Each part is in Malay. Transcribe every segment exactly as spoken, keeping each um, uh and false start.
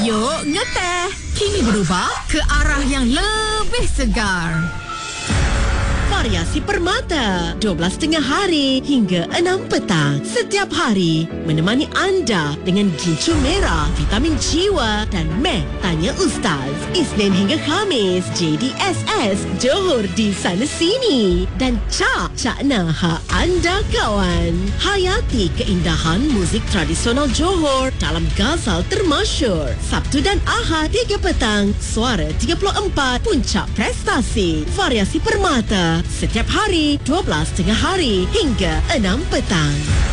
Yuk ngeteh. Kini berubah ke arah yang lebih segar. Variasi Permata, dua belas tengah hari hingga enam petang. Setiap hari menemani anda dengan gincu merah, vitamin jiwa dan meh tanya Ustaz. Isnin hingga Khamis, J D S S Johor di sana sini. Dan Cak Cak Nah anda kawan. Hayati keindahan muzik tradisional Johor dalam Ghazal termasyur. Sabtu dan Ahad tiga petang, Suara tiga puluh empat, Puncak Prestasi. Variasi Permata setiap hari dua belas tengah hari hingga enam petang.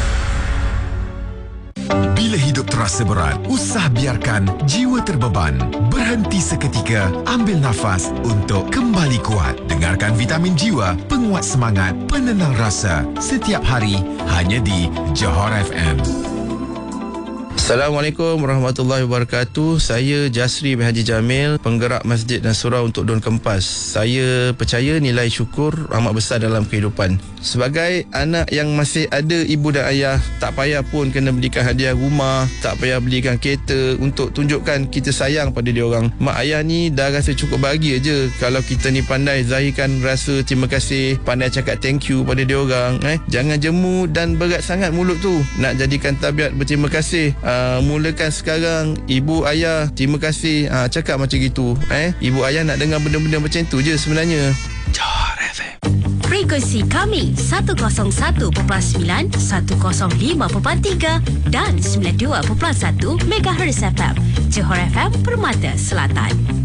Bila hidup terasa berat, usah biarkan jiwa terbeban. Berhenti seketika, ambil nafas untuk kembali kuat. Dengarkan Vitamin Jiwa, penguat semangat, penenang rasa. Setiap hari, hanya di Johor F M. Assalamualaikum warahmatullahi wabarakatuh. Saya Jasri bin Haji Jamil, penggerak Masjid dan Surau untuk Daun Kempas. Saya percaya nilai syukur amat besar dalam kehidupan. Sebagai anak yang masih ada ibu dan ayah, tak payah pun kena belikan hadiah rumah, tak payah belikan kereta untuk tunjukkan kita sayang pada dia orang. Mak ayah ni dah rasa cukup bahagia je kalau kita ni pandai zahirkan rasa terima kasih, pandai cakap thank you pada dia orang. Eh, jangan jemu dan berat sangat mulut tu. Nak jadikan tabiat berterima kasih. Uh, mulakan sekarang. Ibu ayah terima kasih, uh, cakap macam gitu. Eh, ibu ayah nak dengar benda-benda macam tu je sebenarnya. Johor F M. Frekuensi kami seratus satu perpuluhan sembilan, seratus lima perpuluhan tiga dan sembilan puluh dua perpuluhan satu megahertz F M. Johor F M Permata Selatan.